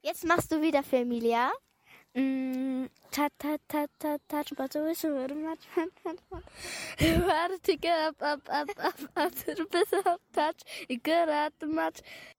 Jetzt machst du wieder für Emilia. Touch, but always a little much. You had to get up, to the best of touch. You got out the much.